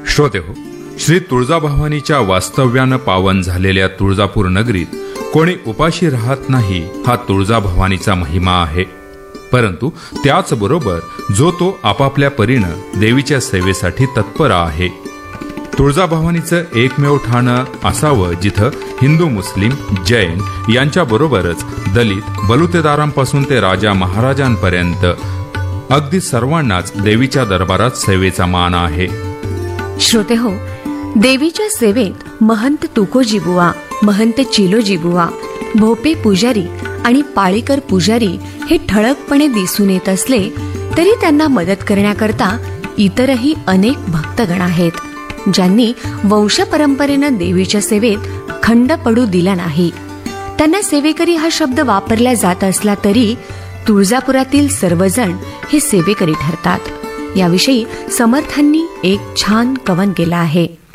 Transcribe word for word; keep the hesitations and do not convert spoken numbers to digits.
श्रोतेहो, श्री तुळजाभवानीच्या वास्तव्यानं पावन झालेल्या तुळजापूर नगरीत कोणी उपाशी राहत नाही, हा तुळजाभवानीचा महिमा आहे. परंतु त्याचबरोबर जो तो आपापल्या परीनं देवीच्या सेवेसाठी तत्पर आहे. तुळजाभवानीचं एकमेव ठाणं असावं जिथं हिंदू, मुस्लिम, जैन यांच्याबरोबरच दलित बलुतेदारांपासून ते राजा महाराजांपर्यंत अगदी सर्वांनाच देवीच्या दरबारात सेवेचा मान आहे. श्रोते हो, देवीच्या सेवेत महंत तुकोजी बुवा, महंत चिलोजी बुवा, भोपे पुजारी आणि पाळीकर पुजारी हे ठळकपणे दिसून येत असले तरी त्यांना मदत करण्याकरता इतरही अनेक भक्तगण आहेत, ज्यांनी वंशपरंपरेनं देवीच्या सेवेत खंड पडू दिला नाही. त्यांना सेवेकरी हा शब्द वापरला जात असला तरी तुळजापुरातील सर्वजण हे सेवेकरी ठरतात. याविषयी समर्थांनी एक छान कवन केलं आहे.